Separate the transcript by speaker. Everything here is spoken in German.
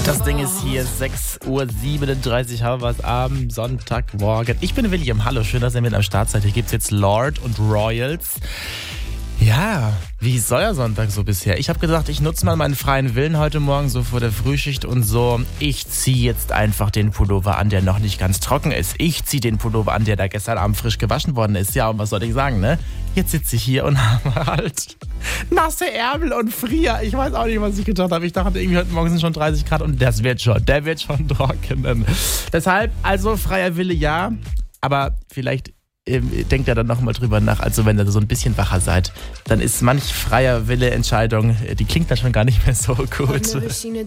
Speaker 1: Das Ding ist hier 6:37 Uhr, haben wir es am Sonntagmorgen. Ich bin William, hallo, schön, dass ihr mit am Start seid. Hier gibt's jetzt Lord und Royals. Ja, wie ist euer Sonntag so bisher? Ich habe gesagt, ich nutze mal meinen freien Willen heute Morgen so vor der Frühschicht und so. Ich ziehe jetzt einfach den Pullover an, der noch nicht ganz trocken ist. Ich ziehe den Pullover an, der da gestern Abend frisch gewaschen worden ist. Ja, und was soll ich sagen, ne? Jetzt sitze ich hier und habe halt nasse Ärmel und friere. Ich weiß auch nicht, was ich gedacht habe. Ich dachte, irgendwie heute Morgen sind schon 30 Grad und der wird schon trocknen. Deshalb, also freier Wille ja, aber vielleicht denkt ihr dann nochmal drüber nach. Also wenn ihr so ein bisschen wacher seid, dann ist manch freier Wille Entscheidung, die klingt dann schon gar nicht mehr so gut.